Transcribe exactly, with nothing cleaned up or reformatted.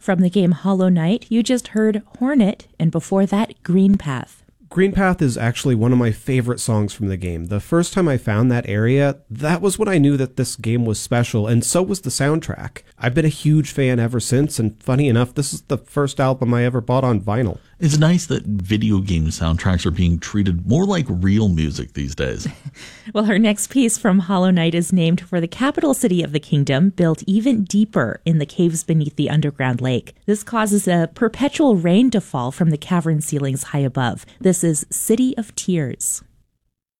From the game Hollow Knight, you just heard Hornet, and before that, Green Path. Green Path is actually one of my favorite songs from the game. The first time I found that area, that was when I knew that this game was special, and so was the soundtrack. I've been a huge fan ever since, and funny enough, this is the first album I ever bought on vinyl. It's nice that video game soundtracks are being treated more like real music these days. Well, her next piece from Hollow Knight is named for the capital city of the kingdom, built even deeper in the caves beneath the underground lake. This causes a perpetual rain to fall from the cavern ceilings high above. This is City of Tears.